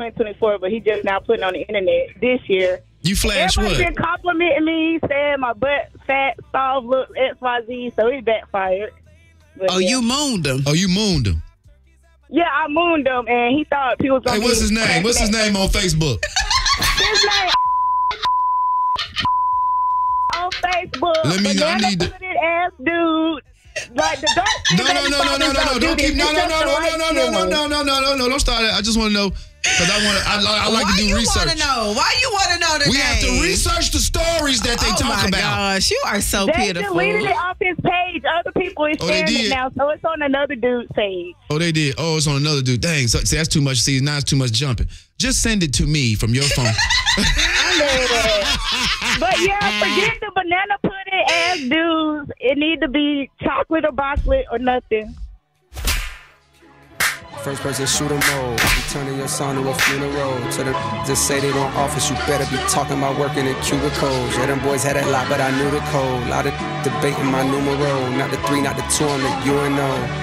2024, but he just now putting on the internet this year. You flash what? Everybody been complimenting me, saying my butt fat, soft, look, XYZ, so it backfired. But oh, you mooned him. Oh, you mooned him. Yeah, I mooned him, and he thought he was going to Hey, what's his name? What's his name on Facebook? His name on Facebook. Let me know. I need to. Ass dude. Like the dark No. Don't keep. No. Don't start it. I just want to know because I like to do research. Why you want to know the We name? have to research the stories that they talk about. Oh my gosh, you are so they pitiful. They deleted it off his page. Other people is sharing it now, so it's on another dude's page. Oh, they did. Oh, it's on another dude. Dang. So, see, that's too much. See, now it's too much jumping. Just send it to me from your phone. But yeah, forget the banana pudding ass dudes. It need to be chocolate or chocolate or nothing. First person shooter mode. You turning your son to a funeral. To the just say they don't office, you better be talking about working in cubicles. Yeah, them boys had a lot, but I knew the code. Lot of debating my numero. Not the 3, not the 2 on the UNO.